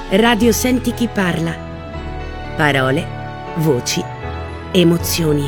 Radio Senti Chi Parla. Parole, voci, emozioni.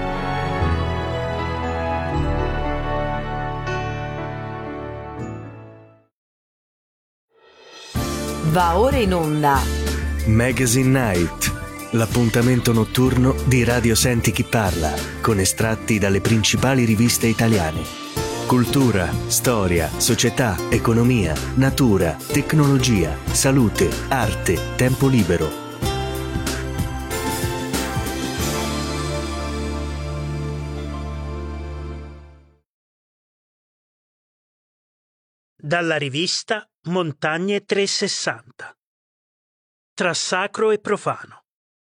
Va ora in onda Magazine Night, l'appuntamento notturno di Radio Senti Chi Parla, con estratti dalle principali riviste italiane. Cultura, storia, società, economia, natura, tecnologia, salute, arte, tempo libero. Dalla rivista Montagne 360. Tra sacro e profano.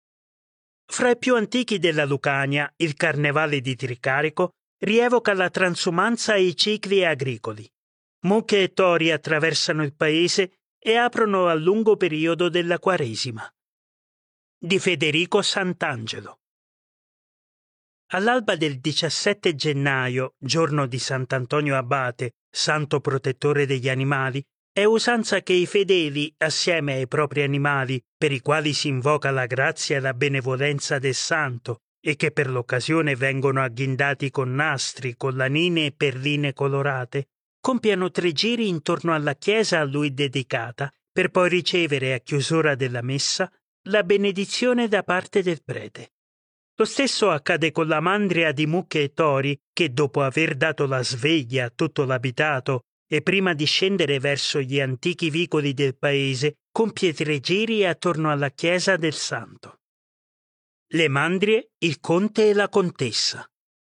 Fra i più antichi della Lucania, il Carnevale di Tricarico rievoca la transumanza e i cicli agricoli. Mucche e tori attraversano il paese e aprono al lungo periodo della Quaresima. Di Federico Sant'Angelo. All'alba del 17 gennaio, giorno di Sant'Antonio Abate, santo protettore degli animali, è usanza che i fedeli, assieme ai propri animali, per i quali si invoca la grazia e la benevolenza del santo, e che per l'occasione vengono agghindati con nastri, collanine e perline colorate, compiano 3 giri intorno alla chiesa a lui dedicata, per poi ricevere a chiusura della messa la benedizione da parte del prete. Lo stesso accade con la mandria di mucche e tori che, dopo aver dato la sveglia a tutto l'abitato e prima di scendere verso gli antichi vicoli del paese, compie 3 giri attorno alla chiesa del santo. Le mandrie, il conte e la contessa.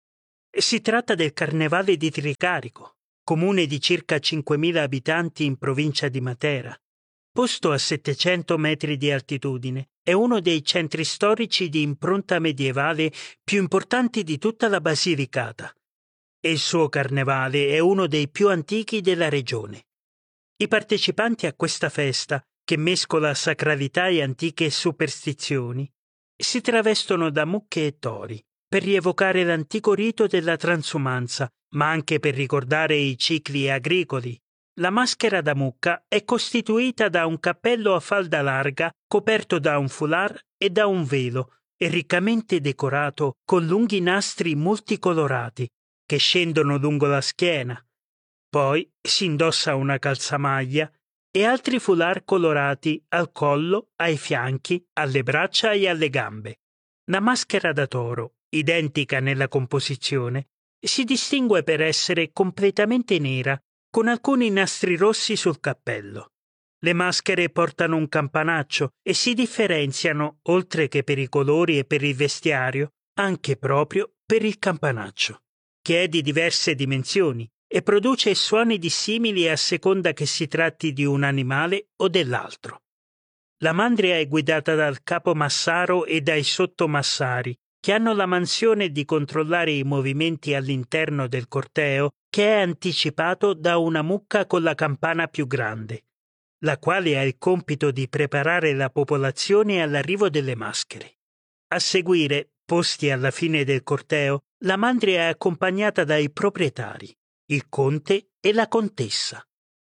Si tratta del Carnevale di Tricarico, comune di circa 5.000 abitanti in provincia di Matera. Posto a 700 metri di altitudine, è uno dei centri storici di impronta medievale più importanti di tutta la Basilicata e il suo carnevale è uno dei più antichi della regione. I partecipanti a questa festa, che mescola sacralità e antiche superstizioni, si travestono da mucche e tori per rievocare l'antico rito della transumanza, ma anche per ricordare i cicli agricoli. La maschera da mucca è costituita da un cappello a falda larga coperto da un foulard e da un velo e riccamente decorato con lunghi nastri multicolorati che scendono lungo la schiena. Poi si indossa una calzamaglia e altri foulard colorati al collo, ai fianchi, alle braccia e alle gambe. La maschera da toro, identica nella composizione, si distingue per essere completamente nera con alcuni nastri rossi sul cappello. Le maschere portano un campanaccio e si differenziano, oltre che per i colori e per il vestiario, anche proprio per il campanaccio, che è di diverse dimensioni e produce suoni dissimili a seconda che si tratti di un animale o dell'altro. La mandria è guidata dal capo massaro e dai sottomassari, che hanno la mansione di controllare i movimenti all'interno del corteo, che è anticipato da una mucca con la campana più grande, la quale ha il compito di preparare la popolazione all'arrivo delle maschere. A seguire, posti alla fine del corteo, la mandria è accompagnata dai proprietari, il conte e la contessa.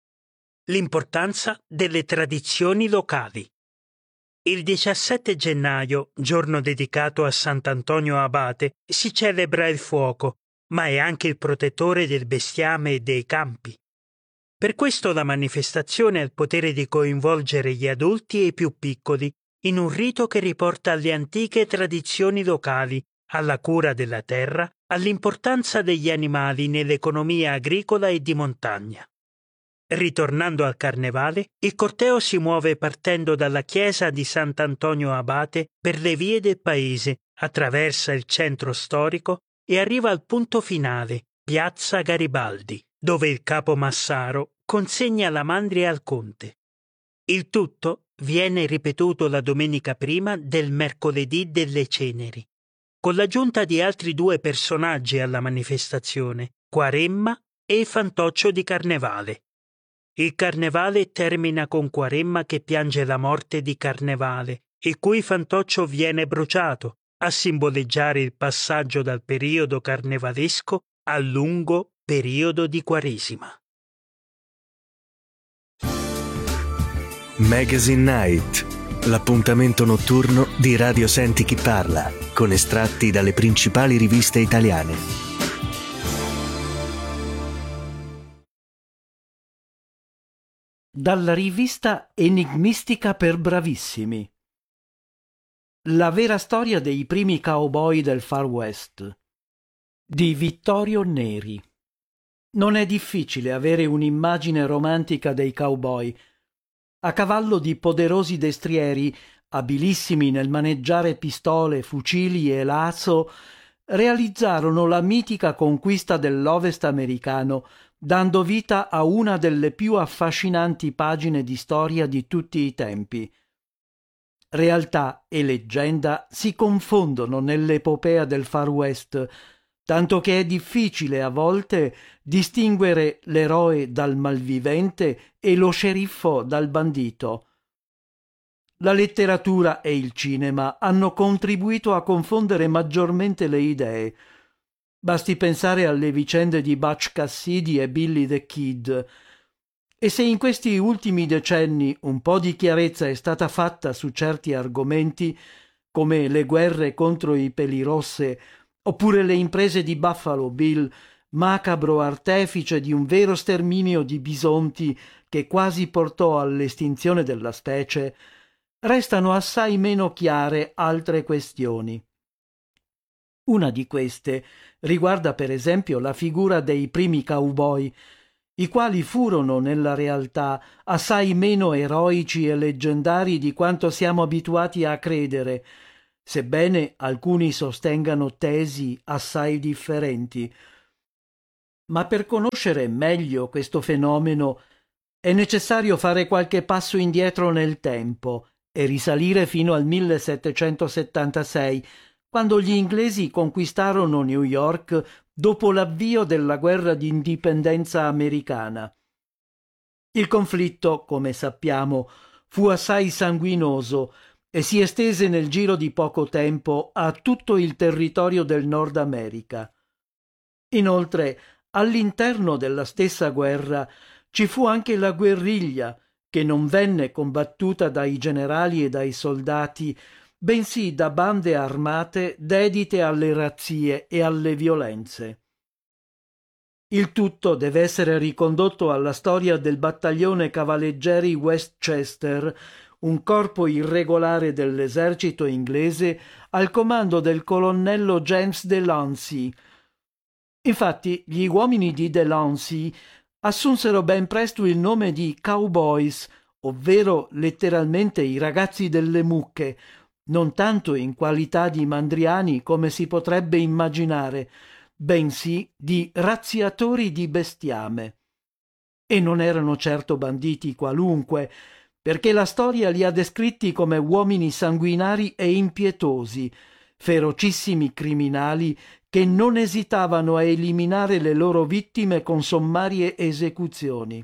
L'importanza delle tradizioni locali. Il 17 gennaio, giorno dedicato a Sant'Antonio Abate, si celebra il fuoco, ma è anche il protettore del bestiame e dei campi. Per questo la manifestazione ha il potere di coinvolgere gli adulti e i più piccoli in un rito che riporta alle antiche tradizioni locali, alla cura della terra, all'importanza degli animali nell'economia agricola e di montagna. Ritornando al carnevale, il corteo si muove partendo dalla chiesa di Sant'Antonio Abate per le vie del paese, attraversa il centro storico e arriva al punto finale, Piazza Garibaldi, dove il capo massaro consegna la mandria al conte. Il tutto viene ripetuto la domenica prima del mercoledì delle ceneri, con l'aggiunta di altri 2 personaggi alla manifestazione, Quaremma e il fantoccio di Carnevale. Il Carnevale termina con Quaremma che piange la morte di Carnevale, il cui fantoccio viene bruciato, a simboleggiare il passaggio dal periodo carnevalesco al lungo periodo di Quaresima. Magazine Night, l'appuntamento notturno di Radio Senti Chi Parla, con estratti dalle principali riviste italiane. Dalla rivista Enigmistica per bravissimi. La vera storia dei primi cowboy del Far West di Vittorio Neri. Non è difficile avere un'immagine romantica dei cowboy. A cavallo di poderosi destrieri, abilissimi nel maneggiare pistole, fucili e lasso, realizzarono la mitica conquista dell'Ovest americano, dando vita a una delle più affascinanti pagine di storia di tutti i tempi. Realtà e leggenda si confondono nell'epopea del Far West, tanto che è difficile a volte distinguere l'eroe dal malvivente e lo sceriffo dal bandito. La letteratura e il cinema hanno contribuito a confondere maggiormente le idee. Basti pensare alle vicende di Butch Cassidy e Billy the Kid. E se in questi ultimi decenni un po' di chiarezza è stata fatta su certi argomenti, come le guerre contro i pelirossi, oppure le imprese di Buffalo Bill, macabro artefice di un vero sterminio di bisonti che quasi portò all'estinzione della specie, restano assai meno chiare altre questioni. Una di queste riguarda per esempio la figura dei primi cowboy, i quali furono nella realtà assai meno eroici e leggendari di quanto siamo abituati a credere, sebbene alcuni sostengano tesi assai differenti. Ma per conoscere meglio questo fenomeno è necessario fare qualche passo indietro nel tempo e risalire fino al 1776, quando gli inglesi conquistarono New York dopo l'avvio della guerra di indipendenza americana. Il conflitto, come sappiamo, fu assai sanguinoso e si estese nel giro di poco tempo a tutto il territorio del Nord America. Inoltre, all'interno della stessa guerra ci fu anche la guerriglia, che non venne combattuta dai generali e dai soldati, bensì da bande armate dedite alle razzie e alle violenze. Il tutto deve essere ricondotto alla storia del battaglione cavalleggeri Westchester, un corpo irregolare dell'esercito inglese al comando del colonnello James Delancey. Infatti, gli uomini di Delancey assunsero ben presto il nome di cowboys, ovvero letteralmente i ragazzi delle mucche, non tanto in qualità di mandriani come si potrebbe immaginare, bensì di razziatori di bestiame. E non erano certo banditi qualunque, perché la storia li ha descritti come uomini sanguinari e impietosi, ferocissimi criminali che non esitavano a eliminare le loro vittime con sommarie esecuzioni.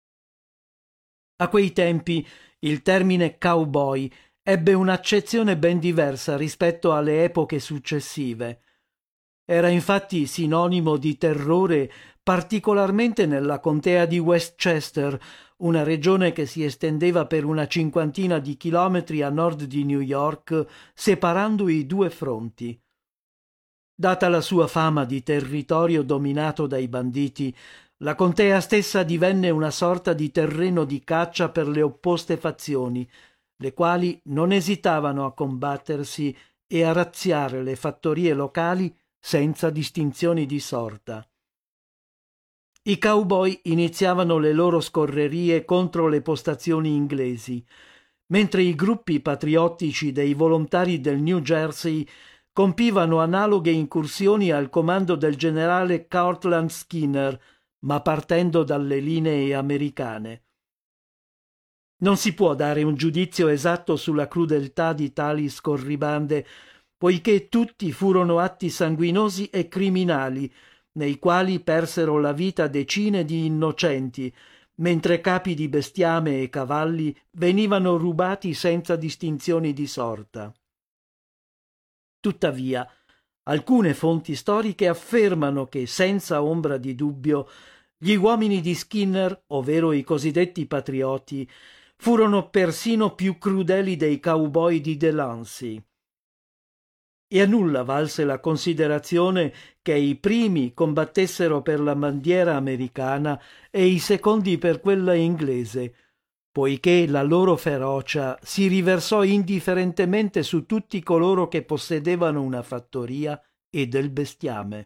A quei tempi il termine cowboy ebbe un'accezione ben diversa rispetto alle epoche successive. Era infatti sinonimo di terrore particolarmente nella contea di Westchester, una regione che si estendeva per una cinquantina di chilometri a nord di New York, separando i due fronti. Data la sua fama di territorio dominato dai banditi, la contea stessa divenne una sorta di terreno di caccia per le opposte fazioni, le quali non esitavano a combattersi e a razziare le fattorie locali senza distinzioni di sorta. I cowboy iniziavano le loro scorrerie contro le postazioni inglesi, mentre i gruppi patriottici dei volontari del New Jersey compivano analoghe incursioni al comando del generale Cortlandt Skinner, ma partendo dalle linee americane. Non si può dare un giudizio esatto sulla crudeltà di tali scorribande, poiché tutti furono atti sanguinosi e criminali, nei quali persero la vita decine di innocenti, mentre capi di bestiame e cavalli venivano rubati senza distinzioni di sorta. Tuttavia, alcune fonti storiche affermano che, senza ombra di dubbio, gli uomini di Skinner, ovvero i cosiddetti patrioti, furono persino più crudeli dei cowboy di Delancey. E a nulla valse la considerazione che i primi combattessero per la bandiera americana e i secondi per quella inglese, poiché la loro ferocia si riversò indifferentemente su tutti coloro che possedevano una fattoria e del bestiame.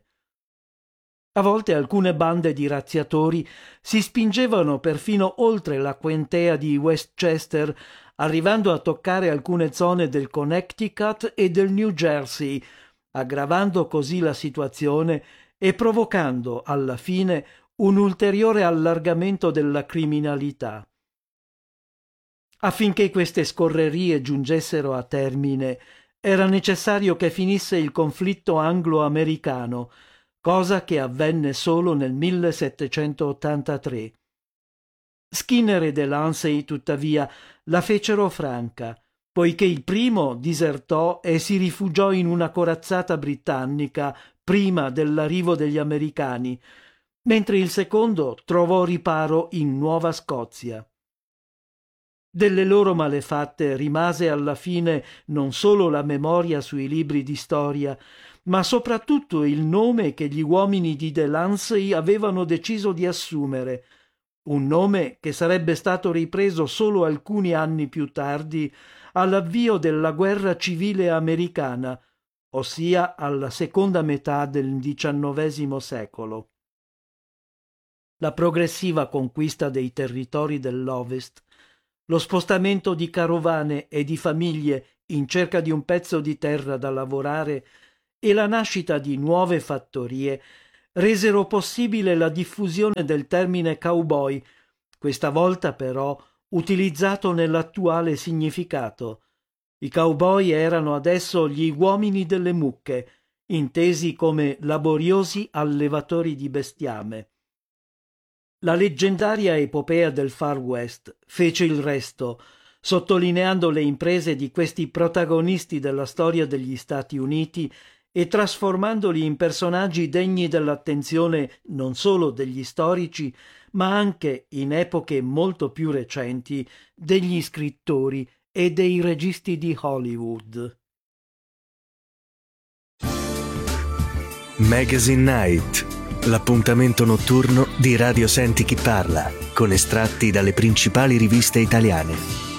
A volte alcune bande di razziatori si spingevano perfino oltre la contea di Westchester, arrivando a toccare alcune zone del Connecticut e del New Jersey, aggravando così la situazione e provocando alla fine un ulteriore allargamento della criminalità. Affinché queste scorrerie giungessero a termine, era necessario che finisse il conflitto anglo-americano, cosa che avvenne solo nel 1783. Skinner e Delancey, tuttavia, la fecero franca, poiché il primo disertò e si rifugiò in una corazzata britannica prima dell'arrivo degli americani, mentre il secondo trovò riparo in Nuova Scozia. Delle loro malefatte rimase alla fine non solo la memoria sui libri di storia, ma soprattutto il nome che gli uomini di Delancey avevano deciso di assumere, un nome che sarebbe stato ripreso solo alcuni anni più tardi all'avvio della guerra civile americana, ossia alla seconda metà del XIX secolo. La progressiva conquista dei territori dell'Ovest, lo spostamento di carovane e di famiglie in cerca di un pezzo di terra da lavorare e la nascita di nuove fattorie resero possibile la diffusione del termine cowboy, questa volta però utilizzato nell'attuale significato. I cowboy erano adesso gli uomini delle mucche, intesi come laboriosi allevatori di bestiame. La leggendaria epopea del Far West fece il resto, sottolineando le imprese di questi protagonisti della storia degli Stati Uniti e trasformandoli in personaggi degni dell'attenzione non solo degli storici, ma anche, in epoche molto più recenti, degli scrittori e dei registi di Hollywood. Magazine Night, l'appuntamento notturno di Radio Senti Chi Parla, con estratti dalle principali riviste italiane.